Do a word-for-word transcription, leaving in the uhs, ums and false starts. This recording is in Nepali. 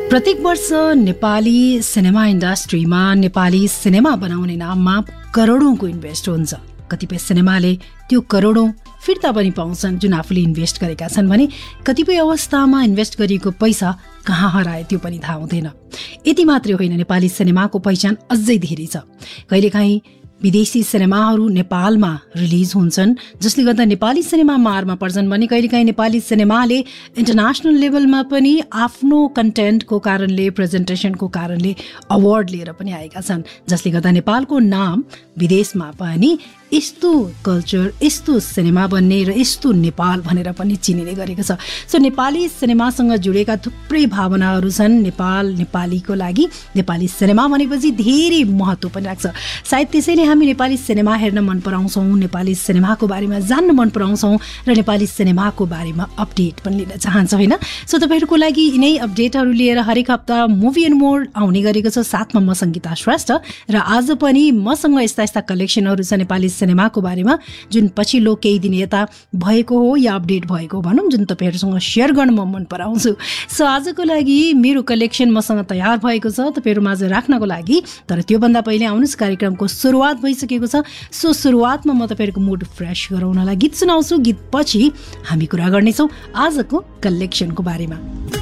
प्रत्येक वर्ष नेपाली सिनेमा इन्डस्ट्रीमा नेपाली सिनेमा बनाउने नाममा करोडौँको इन्भेस्ट हुन्छ। कतिपय सिनेमाले त्यो करोडौँ फिर्ता पनि पाउँछन् जुन आफूले इन्भेस्ट गरेका छन् भने कतिपय अवस्थामा इन्भेस्ट गरिएको पैसा कहाँ हराए त्यो पनि थाहा हुँदैन। यति मात्रै होइन, नेपाली सिनेमाको पहिचान अझै धेरै छ। कहिलेकाहीँ विदेशी सिनेमाहरू नेपालमा रिलिज हुन्छन् जसले गर्दा नेपाली सिनेमा मारमा पर्छन् भने कहिलेकाहीँ नेपाली सिनेमाले इन्टरनेसनल लेभलमा पनि आफ्नो कन्टेन्टको कारणले प्रेजेन्टेसनको कारणले अवार्ड लिएर पनि आएका छन्, जसले गर्दा नेपालको नाम विदेशमा पनि यस्तो कल्चर, यस्तो सिनेमा बन्ने र यस्तो नेपाल भनेर पनि चिनिने गरेको छ। सो नेपाली सिनेमासँग जोडिएका थुप्रै भावनाहरू छन्। नेपाल, नेपालीको लागि नेपाली सिनेमा भनेपछि धेरै महत्त्व पनि राख्छ। सायद त्यसैले हामी नेपाली सिनेमा हेर्न मन पराउँछौँ, नेपाली सिनेमाको बारेमा जान्न मन पराउँछौँ र नेपाली सिनेमाको बारेमा अपडेट पनि लिन चाहन्छौँ, होइन? सो तपाईँहरूको लागि यिनै अपडेटहरू लिएर हरेक हप्ता मुभी एन्ड मोर आउने गरेको छ। साथमा म सङ्गीता श्रेष्ठ र आज पनि मसँग यस्ता यस्ता कलेक्सनहरू छ नेपाली सिनेमाको बारेमा जुन पछिल्लो केही दिन यता भएको हो या अपडेट भएको भनौँ, जुन तपाईँहरूसँग सेयर गर्न म मन पराउँछु। सो आजको लागि मेरो कलेक्सन मसँग तयार भएको छ तपाईँहरू माझ राख्नको लागि। तर त्योभन्दा पहिले आउनुहोस्, कार्यक्रमको सुरुवात भइसकेको छ। सो सुरुवातमा म तपाईँहरूको मुड फ्रेस गराउनलाई गीत सुनाउँछु। गीत पछि हामी कुरा गर्नेछौँ आजको कलेक्सनको बारेमा।